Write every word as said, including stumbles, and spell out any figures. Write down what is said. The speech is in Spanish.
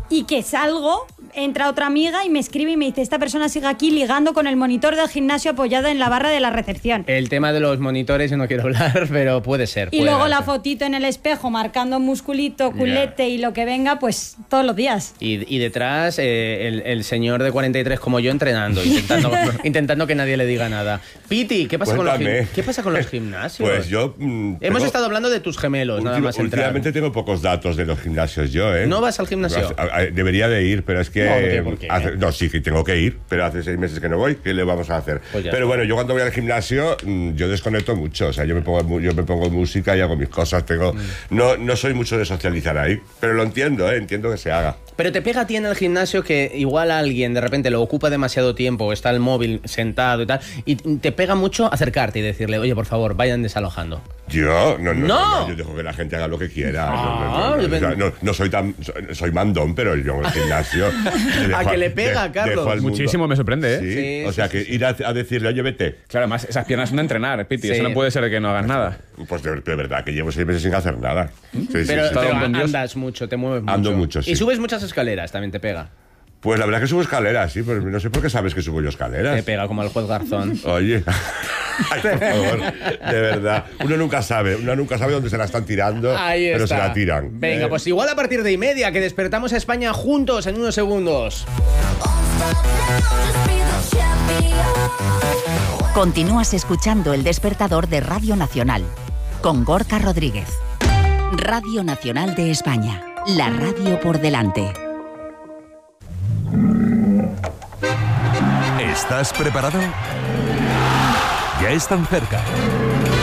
y que salgo, entra otra amiga y me escribe y me dice, esta persona sigue aquí ligando con el monitor del gimnasio apoyado en la barra de la recepción. El tema de los monitores yo no quiero hablar, pero puede ser. Y puede luego darse. la fotito en el espejo marcando musculito, culete Yeah. y lo que venga, pues todos los días. Y, y detrás eh, el, el señor de cuarenta y tres como yo entrenando, intentando, intentando que nadie le diga nada. Piti, ¿qué pasa, con los, Cuéntame. gim- ¿qué pasa con los gimnasios? Pues yo... mm, Hemos tengo- estado hablando de tus gemelos, nada Última- más entrar. Últimamente tengo pocos datos de los gimnasios yo, ¿eh? ¿No vas al gimnasio? A- a- Debería de ir, pero es que... No, ¿por qué? ¿Por qué? hace- no, sí que tengo que ir, pero hace seis meses que no voy, ¿qué le vamos a hacer? Pues ya pero está. bueno, yo cuando voy al gimnasio, mm, yo desconecto mucho, o sea, yo me pongo, mu- yo me pongo música y hago mis cosas, tengo... Mm. No, no soy mucho de socializar ahí, pero lo entiendo, ¿eh? Entiendo que se haga. Pero te pega a ti en el gimnasio que igual alguien de repente lo ocupa demasiado tiempo o está el móvil sentado y tal, y te pega mucho acercarte y decirle, oye, por favor, vayan desalojando. Yo no, no, ¡No! no, yo dejo que la gente haga lo que quiera. Ah, no, no, no, no, yo o sea, pen- no, no soy tan, soy, soy mandón, pero yo en el gimnasio dejo A que le pega, de- Carlos. dejo al mundo- Muchísimo, me sorprende, ¿eh? Sí, Sí, o sea sí, que sí, ir a, a decirle, oye, vete. Claro, además esas piernas son de entrenar, Piti. Sí. Eso no puede ser que no hagas nada. Pues de, de verdad que llevo seis meses sin hacer nada. Sí, sí, Pero, sí, sí. pero con Dios. andas mucho, te mueves mucho. Ando mucho, sí. Y subes muchas escaleras, también te pega. Pues la verdad que subo escaleras, sí, pero no sé por qué sabes que subo yo Te escaleras. pega como el juez Garzón. Oye, ay, por favor, de verdad. Uno nunca sabe, uno nunca sabe dónde se la están tirando, Ahí pero está. se la tiran. Venga, ¿eh? pues igual a partir de y media que despertamos a España juntos en unos segundos. Continúas escuchando El Despertador de Radio Nacional con Gorka Rodríguez. Radio Nacional de España, la radio por delante. ¿Estás preparado? Ya están cerca.